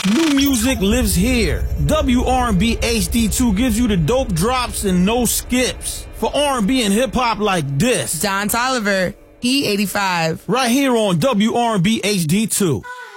New music lives here. WR&B HD2 gives you the dope drops and no skips. For R&B and hip-hop like this. Don Toliver, E85. Right here on WR&B HD2.